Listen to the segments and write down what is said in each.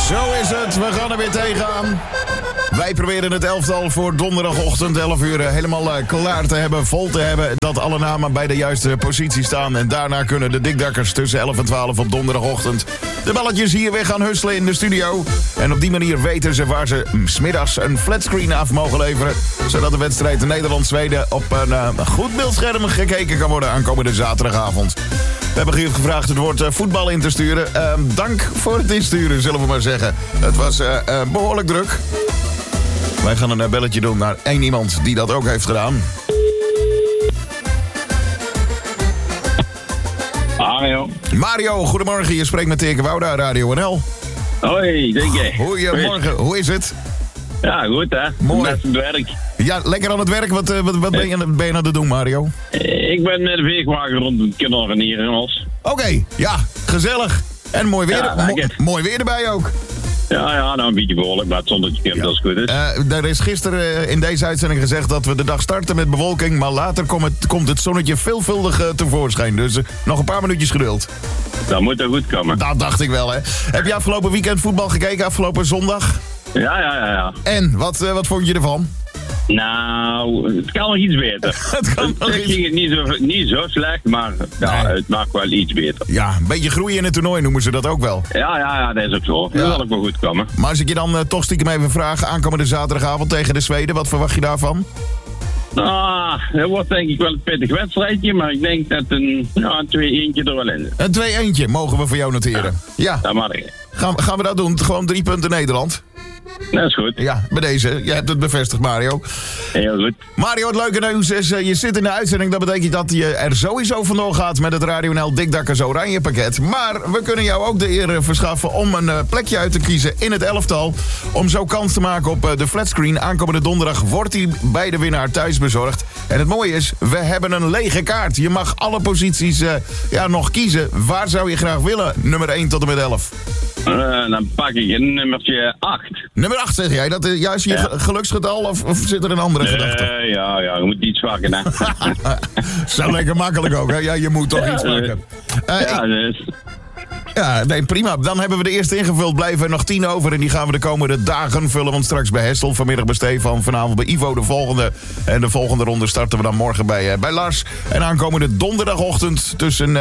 Zo is het, we gaan er weer tegenaan. Wij proberen het elftal voor donderdagochtend 11 uur helemaal klaar te hebben, vol te hebben. Dat alle namen bij de juiste positie staan. En daarna kunnen de dikdakkers tussen 11 en 12 op donderdagochtend de balletjes hier weer gaan husselen in de studio. En op die manier weten ze waar ze 's middags een flatscreen af mogen leveren. Zodat de wedstrijd Nederland-Zweden op een goed beeldscherm gekeken kan worden aankomende zaterdagavond. We hebben Geert gevraagd het woord voetbal in te sturen. Dank voor het insturen, zullen we maar zeggen. Het was behoorlijk druk. Wij gaan een belletje doen naar één iemand die dat ook heeft gedaan. Mario, goedemorgen. Je spreekt met Teke Wouda, Radio NL. Hoi, Teke. Goedemorgen, hoe is het? Ja, goed hè. Mooi. Met het werk. Ja, lekker aan het werk. Wat ben je aan het doen, Mario? Ik ben met de veegwagen rond het kanaal hier in Os. Oké, ja, gezellig. En mooi weer, Ja, mooi weer erbij ook. Ja, nou een beetje behoorlijk, maar het zonnetje komt als het goed is. Er is gisteren in deze uitzending gezegd dat we de dag starten met bewolking, maar later komt het zonnetje veelvuldig tevoorschijn. Dus nog een paar minuutjes geduld. Dat moet er goed komen. Dat dacht ik wel, hè. Heb je afgelopen weekend voetbal gekeken, afgelopen zondag? Ja. En, wat vond je ervan? Nou, het kan nog iets beter. Het kan nog iets... ging het niet zo slecht, maar ja, Nee. het mag wel iets beter. Ja, een beetje groeien in het toernooi noemen ze dat ook wel. Ja, dat is ook zo. Dat zal ook wel goed komen. Maar als ik je dan toch stiekem even vraag, aankomende zaterdagavond tegen de Zweden, wat verwacht je daarvan? Het wordt denk ik wel een pittig wedstrijdje, maar ik denk dat een 2-1 er wel in zit. Een 2-1 mogen we voor jou noteren. Ja, Dat mag ik. gaan we dat doen? Gewoon 3 punten Nederland. Dat is goed. Ja, bij deze. Je hebt het bevestigd, Mario. Heel goed. Mario, het leuke nieuws is, je zit in de uitzending. Dat betekent dat je er sowieso vandoor gaat met het Radio NL Dikdakkers Oranje pakket. Maar we kunnen jou ook de eer verschaffen om een plekje uit te kiezen in het elftal. Om zo kans te maken op de flatscreen. Aankomende donderdag wordt die bij de winnaar thuis bezorgd. En het mooie is, we hebben een lege kaart. Je mag alle posities nog kiezen. Waar zou je graag willen? Nummer 1 tot en met 11. Dan pak ik een nummertje 8. Nummer 8 zeg jij. Dat is juist je geluksgetal of zit er een andere gedachte? Ja, je moet iets pakken, hè. Zo lekker makkelijk ook, hè? Ja, je moet toch iets pakken. Dus... Ja, nee, prima. Dan hebben we de eerste ingevuld. Blijven er nog 10 over en die gaan we de komende dagen vullen. Want straks bij Hessel, vanmiddag bij Stefan, vanavond bij Ivo de volgende. En de volgende ronde starten we dan morgen bij Lars. En aankomende donderdagochtend tussen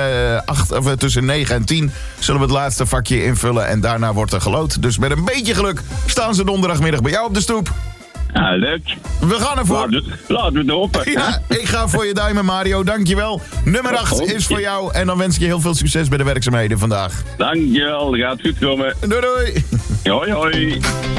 9 en 10 zullen we het laatste vakje invullen. En daarna wordt er geloot. Dus met een beetje geluk staan ze donderdagmiddag bij jou op de stoep. Ja, leuk. We gaan ervoor. Laten we het hopen. Ja, ik ga voor je duimen, Mario. Dankjewel. Nummer 8 is voor jou. En dan wens ik je heel veel succes bij de werkzaamheden vandaag. Dankjewel, gaat goed komen. Doei doei. Hoi.